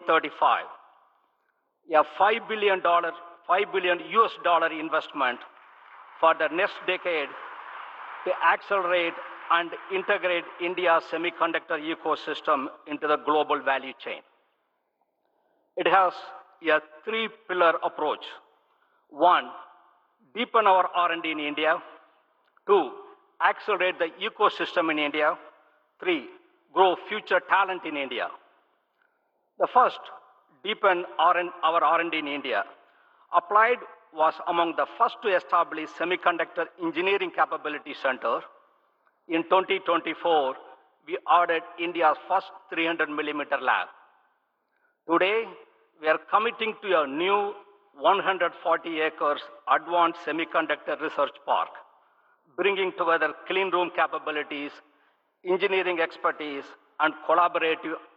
2035. A $5 billion US dollar investment for the next decade to accelerate and integrate India's semiconductor ecosystem into the global value chain. It has a three-pillar approach. One, deepen our R&D in India. Two, accelerate the ecosystem in India. Three, grow future talent in India. The first, deepen our R&D in India. Applied was among the first to establish Semiconductor Engineering Capability Center. In 2024, we added India's first 300 millimeter lab. Today, we are committing to a new 140 acres advanced semiconductor research park, bringing together clean room capabilities, engineering expertise, and collaborative